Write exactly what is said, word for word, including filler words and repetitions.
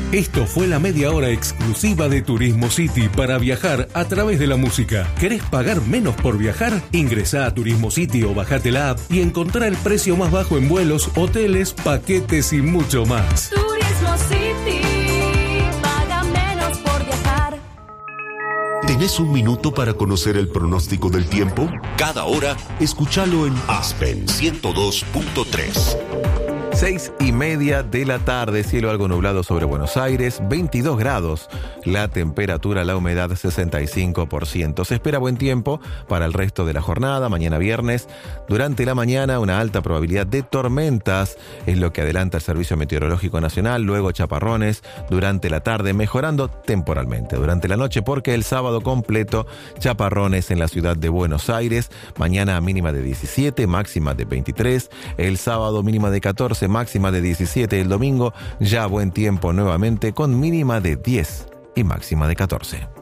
Esto fue la media hora exclusiva de Turismo City para viajar a través de la música. ¿Querés pagar menos por viajar? Ingresá a Turismo City o bajate la app y encontrá el precio más bajo en vuelos, hoteles, paquetes y mucho más. Turismo City, paga menos por viajar. ¿Tenés un minuto para conocer el pronóstico del tiempo? Cada hora, escúchalo en Aspen ciento dos punto tres. Seis y media de la tarde, cielo algo nublado sobre Buenos Aires, veintidós grados, la temperatura, la humedad sesenta y cinco por ciento. Se espera buen tiempo para el resto de la jornada, mañana viernes. Durante la mañana una alta probabilidad de tormentas, es lo que adelanta el Servicio Meteorológico Nacional, luego chaparrones durante la tarde, mejorando temporalmente. Durante la noche, porque el sábado completo, chaparrones en la ciudad de Buenos Aires, mañana mínima de diecisiete, máxima de veintitrés, el sábado mínima de catorce, máxima de diecisiete, el domingo ya buen tiempo nuevamente con mínima de diez y máxima de catorce.